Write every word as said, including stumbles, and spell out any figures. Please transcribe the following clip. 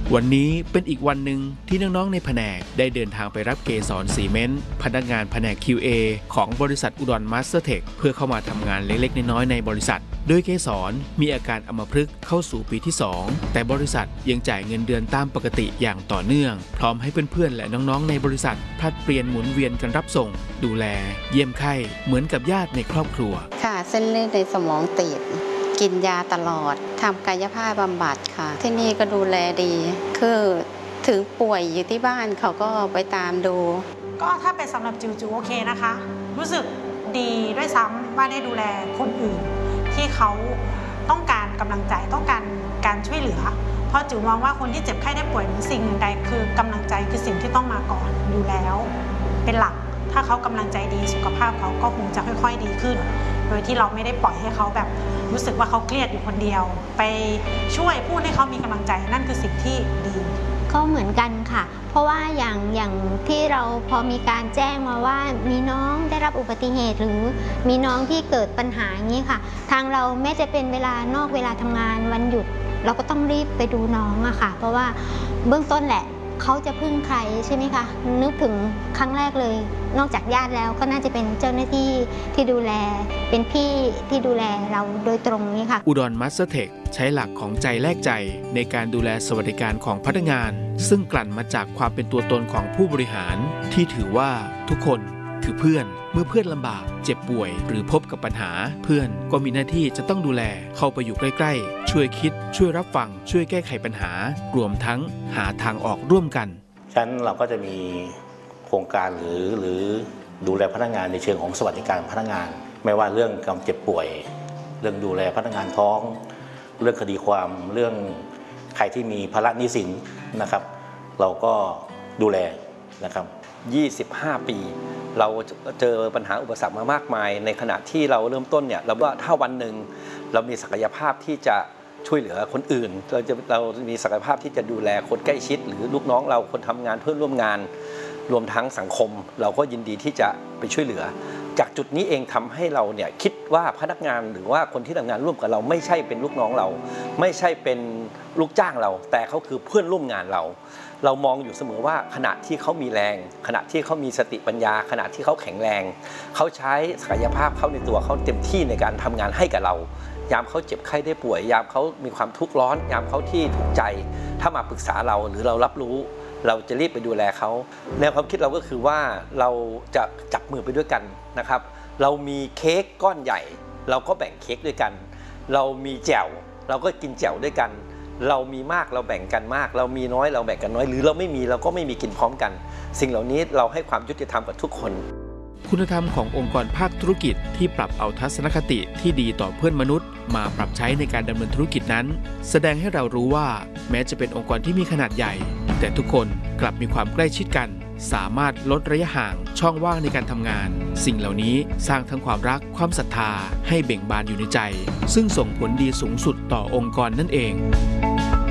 วันนี้เป็นอีกวันหนึ่งที่น้องๆในแผนกได้เดินทางไปรับเกสรซีเมนต์พนักงานแผนก คิว เอ ของบริษัทอุดรมาสเตอร์เทคเพื่อเข้ามาทำงานเล็กๆน้อยๆในบริษัทโดยเกสรมีอาการอัมพฤกษ์เข้าสู่ปีที่สองแต่บริษัทยังจ่ายเงินเดือนตามปกติอย่างต่อเนื่องพร้อมให้เพื่อนๆและน้องๆในบริษัทผลัดเปลี่ยนหมุนเวียนกันรับส่งดูแลเยี่ยมไข้เหมือนกับญาติในครอบครัวค่ะเส้นเลือดในสมองตีบกินยาตลอดทำกายภาพบำบัดค่ะที่นี่ก็ดูแลดีคือถึงป่วยอยู่ที่บ้านเขาก็ไปตามดูก็ถ้าเป็นสำหรับจิวจิวโอเคนะคะรู้สึกดีด้วยซ้ำว่าได้ดูแลคนอื่นที่เขาต้องการกำลังใจต้องการการช่วยเหลือเพราะจิวมองว่าคนที่เจ็บไข้ได้ป่วยสิ่งใดคือกำลังใจคือสิ่งที่ต้องมาก่อนอยู่แล้วเป็นหลักถ้าเขากำลังใจดีสุขภาพเขาก็คงจะค่อยๆดีขึ้นโดยที่เราไม่ได้ปล่อยให้เขาแบบรู้สึกว่าเขาเครียดอยู่คนเดียวไปช่วยพูดให้เขามีกำลังใจนั่นคือสิ่งที่ดีก็เหมือนกันค่ะเพราะว่าอย่างอย่างที่เราพอมีการแจ้งมาว่ามีน้องได้รับอุบัติเหตุหรือมีน้องที่เกิดปัญหาอย่างนี้ค่ะทางเราแม้จะเป็นเวลานอกเวลาทำงานวันหยุดเราก็ต้องรีบไปดูน้องอะค่ะเพราะว่าเบื้องต้นแหละเขาจะพึ่งใครใช่ไหมคะนึกถึงครั้งแรกเลยนอกจากญาติแล้วก็น่าจะเป็นเจ้าหน้าที่ที่ดูแลเป็นพี่ที่ดูแลเราโดยตรงนี้ค่ะอุดรมาสเตอร์เทคใช้หลักของใจแลกใจในการดูแลสวัสดิการของพนักงานซึ่งกลั่นมาจากความเป็นตัวตนของผู้บริหารที่ถือว่าทุกคนคือเพื่อนเมื่อเพื่อนลำบากเจ็บป่วยหรือพบกับปัญหาเพื่อนก็มีหน้าที่จะต้องดูแลเข้าไปอยู่ใกล้ๆช่วยคิดช่วยรับฟังช่วยแก้ไขปัญหารวมทั้งหาทางออกร่วมกันฉะนั้นเราก็จะมีโครงการหรือหรือดูแลพนักงานในเชิงของสวัสดิการพนักงานไม่ว่าเรื่องการเจ็บป่วยเรื่องดูแลพนักงานท้องเรื่องคดีความเรื่องใครที่มีภาระหนี้สินนะครับเราก็ดูแลนะครับยี่สิบห้าปีเราเจอปัญหาอุปสรรคมามากมายในขณะที่เราเริ่มต้นเนี่ยเราว่าถ้าวันหนึ่งเรามีศักยภาพที่จะช่วยเหลือคนอื่นเราจะเรามีศักยภาพที่จะดูแลคนใกล้ชิดหรือลูกน้องเราคนทำงานเพื่อนร่วมงานรวมทั้งสังคมเราก็ยินดีที่จะไปช่วยเหลือจากจุดนี้เองทำให้เราเนี่ยคิดว่าพนักงานหรือว่าคนที่ทำงานร่วมกับเราไม่ใช่เป็นลูกน้องเราไม่ใช่เป็นลูกจ้างเราแต่เขาคือเพื่อนร่วมงานเราเรามองอยู่เสมอว่าขณะที่เขามีแรงขณะที่เขามีสติปัญญาขณะที่เขาแข็งแรงเขาใช้ศักยภาพเขาในตัวเขาเต็มที่ในการทำงานให้กับเรายามเขาเจ็บไข้ได้ป่วยยามเขามีความทุกข์ร้อนยามเขาที่ทุกข์ใจถ้ามาปรึกษาเราหรือเรารับรู้เราจะรีบไปดูแลเขาแนวความคิดเราก็คือว่าเราจะจับมือไปด้วยกันนะครับเรามีเค้กก้อนใหญ่เราก็แบ่งเค้กด้วยกันเรามีแจ่วเราก็กินแจ่วด้วยกันเรามีมากเราแบ่งกันมากเรามีน้อยเราแบ่งกันน้อยหรือเราไม่มีเราก็ไม่มีกินพร้อมกันสิ่งเหล่านี้เราให้ความยุติธรรมกับทุกคนคุณธรรมขององค์กรภาคธุรกิจที่ปรับเอาทัศนคติที่ดีต่อเพื่อนมนุษย์มาปรับใช้ในการดำเนินธุรกิจนั้นแสดงให้เรารู้ว่าแม้จะเป็นองค์กรที่มีขนาดใหญ่แต่ทุกคนกลับมีความใกล้ชิดกันสามารถลดระยะห่างช่องว่างในการทำงานสิ่งเหล่านี้สร้างทั้งความรักความศรัทธาให้เบ่งบานอยู่ในใจซึ่งส่งผลดีสูงสุดต่อองค์กรนั่นเอง